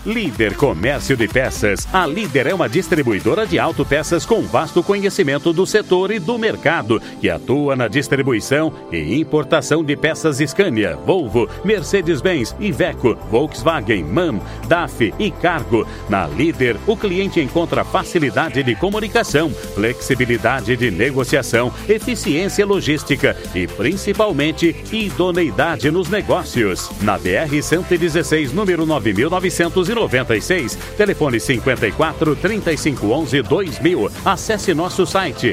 Líder Comércio de Peças. A Líder é uma distribuidora de autopeças com vasto conhecimento do setor e do mercado, que atua na distribuição e importação de peças Scania, Volvo, Mercedes-Benz, Iveco, Volkswagen, MAN, DAF e Cargo. Na Líder, o cliente encontra facilidade de comunicação, flexibilidade de negociação, eficiência logística e, principalmente, idoneidade nos negócios. Na BR-116, número 9.996, telefone 54 3511 2000. Acesse nosso site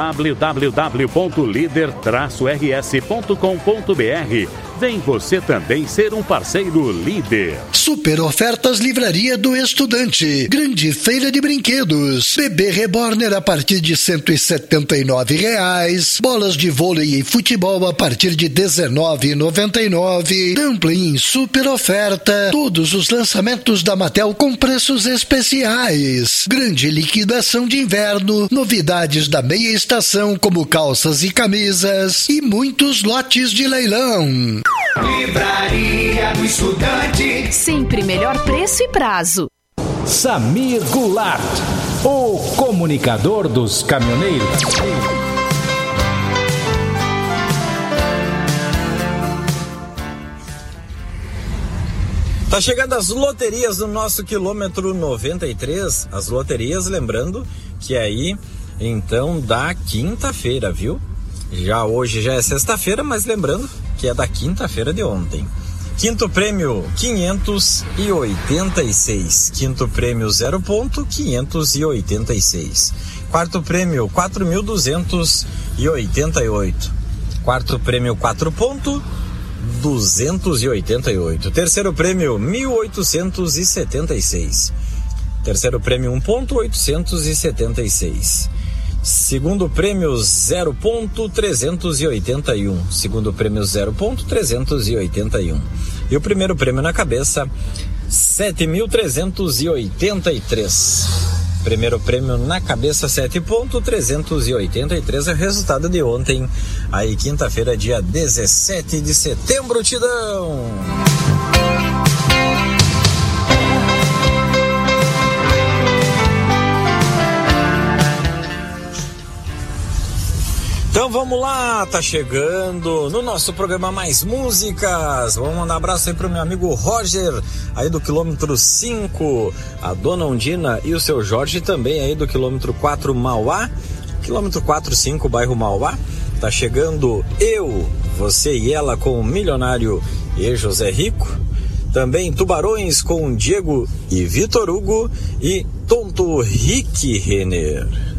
www.lider-rs.com.br. Vem você também ser um parceiro Líder. Super ofertas Livraria do Estudante. Grande feira de brinquedos. Bebê Reborn a partir de R$ 179. Bolas de vôlei e futebol a partir de R$ 19,99. Dumpling super oferta. Todos os lançamentos da Mattel com preços especiais. Grande liquidação de inverno. Novidades da meia estação como calças e camisas. E muitos lotes de leilão. Livraria do Estudante. Sempre melhor preço e prazo. Samir Goulart, o comunicador dos caminhoneiros. Tá chegando as loterias do nosso quilômetro 93. As loterias, lembrando que aí, então, da quinta-feira, viu? Hoje já é sexta-feira, mas lembrando que é da quinta-feira de ontem. Quinto prêmio, 586. Quinto prêmio, 0 ponto, 586. Quarto prêmio, 4.288. Quarto prêmio, 4 ponto, 288. Terceiro prêmio, 1.876. Terceiro prêmio, 1 ponto, 876. Segundo prêmio, 0 ponto, 381. Segundo prêmio, 0 ponto, 381. E o primeiro prêmio na cabeça, 7.383. Primeiro prêmio na cabeça, 7.383. É o resultado de ontem, aí quinta-feira, dia 17 de setembro, Tidão. Então vamos lá, tá chegando no nosso programa Mais Músicas. Vamos mandar um abraço aí pro meu amigo Roger, aí do quilômetro 5, a dona Ondina e o seu Jorge também aí do quilômetro 4 Mauá, quilômetro 4-5, bairro Mauá. Tá chegando eu, você e ela com o Milionário e José Rico. Também Tubarões com Diego e Vitor Hugo e Tonto Rick Renner.